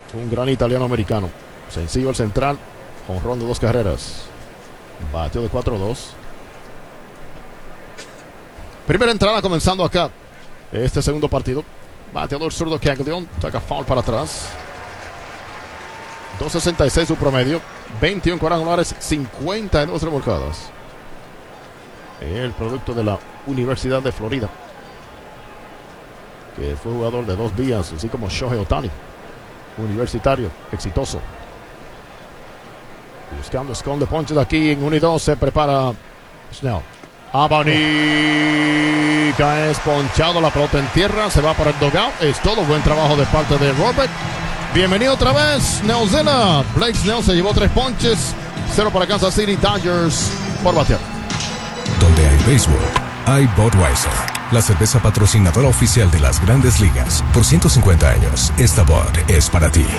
Un gran italiano-americano. Sencillo el central. Jonrón de 2 carreras. Bateo de 4-2. Primera entrada comenzando acá. Este segundo partido. Bateador zurdo Caglione. Saca foul para atrás. 2.66 su promedio. 21 cuadrangulares. 52 remolcadas. El producto de la Universidad de Florida, que fue jugador de 2 vías, así como Shohei Ohtani. Universitario, exitoso. Buscando esconde ponches aquí en 1 y 2. Se prepara Snell. Abanica es ponchado, la pelota en tierra. Se va para el dugout. Es todo. Buen trabajo de parte de Robert. Bienvenido otra vez, Snellzilla. Blake Snell se llevó 3 ponches. 0 para Kansas City Dodgers por batear. Donde hay béisbol, hay Budweiser, la cerveza patrocinadora oficial de las Grandes Ligas. Por 150 años, esta Bud es para ti.